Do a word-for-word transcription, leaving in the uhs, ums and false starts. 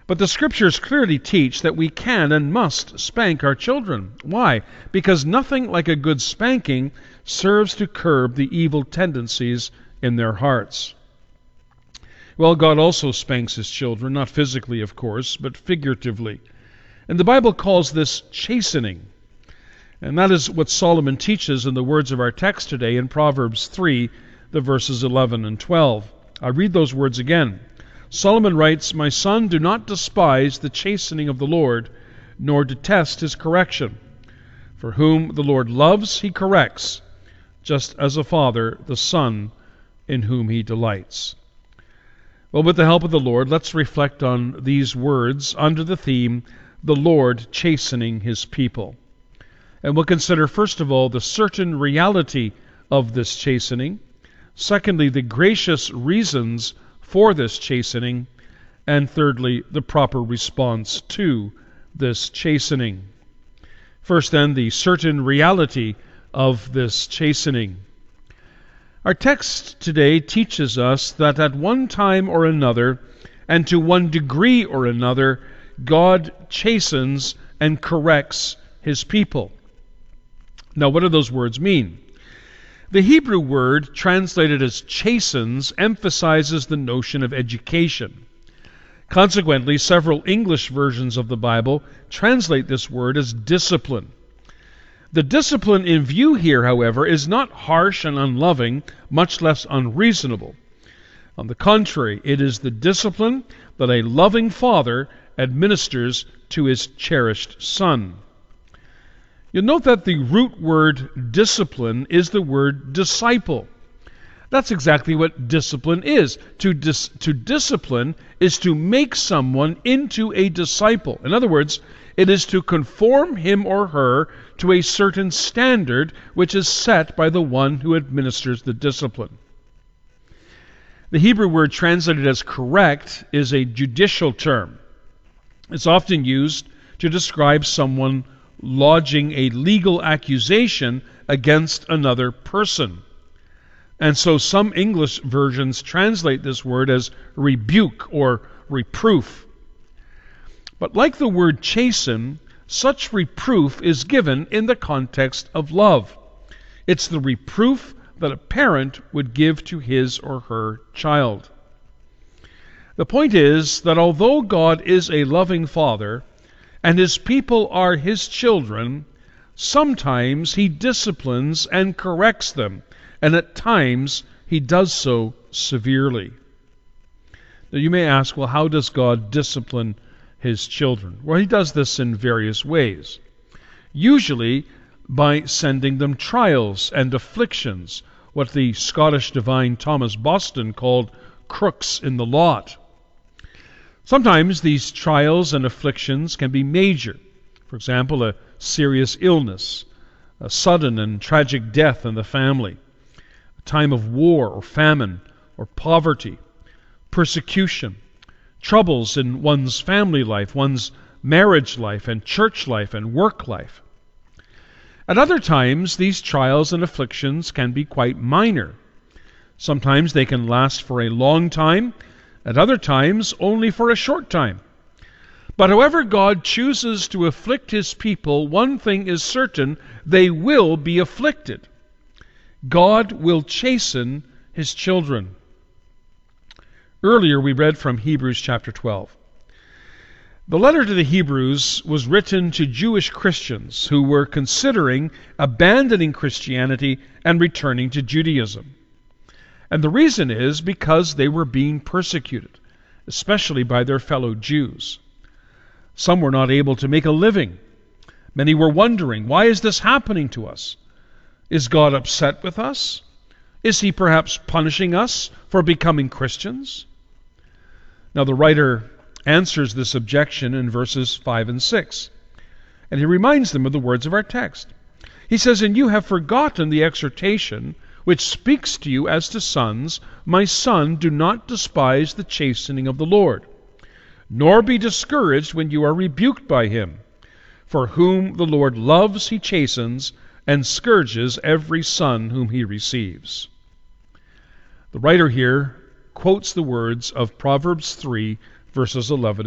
But the Scriptures clearly teach that we can and must spank our children. Why? Because nothing like a good spanking serves to curb the evil tendencies in their hearts. Well, God also spanks His children, not physically, of course, but figuratively. And the Bible calls this chastening. And that is what Solomon teaches in the words of our text today in Proverbs three, the verses eleven and twelve. I read those words again. Solomon writes, "My son, do not despise the chastening of the Lord, nor detest His correction. For whom the Lord loves, He corrects, just as a father the son in whom He delights." Well, with the help of the Lord, let's reflect on these words under the theme, the Lord chastening His people. And we'll consider, first of all, the certain reality of this chastening. Secondly, the gracious reasons for this chastening. And thirdly, the proper response to this chastening. First, then, the certain reality of this chastening. Our text today teaches us that at one time or another, and to one degree or another, God chastens and corrects His people. Now, what do those words mean? The Hebrew word translated as chastens emphasizes the notion of education. Consequently, several English versions of the Bible translate this word as discipline. The discipline in view here, however, is not harsh and unloving, much less unreasonable. On the contrary, it is the discipline that a loving father administers to his cherished son. You'll note that the root word discipline is the word disciple. That's exactly what discipline is. To, dis- to discipline is to make someone into a disciple. In other words, it is to conform him or her to a certain standard which is set by the one who administers the discipline. The Hebrew word translated as correct is a judicial term. It's often used to describe someone lodging a legal accusation against another person. And so some English versions translate this word as rebuke or reproof. But like the word chasten, such reproof is given in the context of love. It's the reproof that a parent would give to his or her child. The point is that although God is a loving Father, and His people are His children, sometimes He disciplines and corrects them, and at times He does so severely. Now you may ask, well, how does God discipline His children? Well, He does this in various ways. Usually by sending them trials and afflictions, what the Scottish divine Thomas Boston called crooks in the lot. Sometimes these trials and afflictions can be major. For example, a serious illness, a sudden and tragic death in the family, a time of war or famine or poverty, persecution, troubles in one's family life, one's marriage life and church life and work life. At other times, these trials and afflictions can be quite minor. Sometimes they can last for a long time, at other times only for a short time. But however God chooses to afflict His people, one thing is certain, they will be afflicted. God will chasten His children. Earlier we read from Hebrews chapter twelve. The letter to the Hebrews was written to Jewish Christians who were considering abandoning Christianity and returning to Judaism. And the reason is because they were being persecuted, especially by their fellow Jews. Some were not able to make a living. Many were wondering, why is this happening to us? Is God upset with us? Is He perhaps punishing us for becoming Christians? Now the writer answers this objection in verses five and six. And he reminds them of the words of our text. He says, "And you have forgotten the exhortation which speaks to you as to sons, My son, do not despise the chastening of the Lord, nor be discouraged when you are rebuked by Him. For whom the Lord loves, He chastens, and scourges every son whom He receives." The writer here quotes the words of Proverbs three, verses eleven